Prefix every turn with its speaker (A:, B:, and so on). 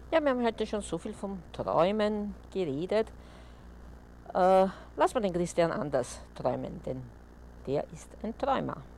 A: Ja, wir haben heute schon so viel vom Träumen geredet. Lass mal den Christian anders träumen, denn der ist ein Träumer.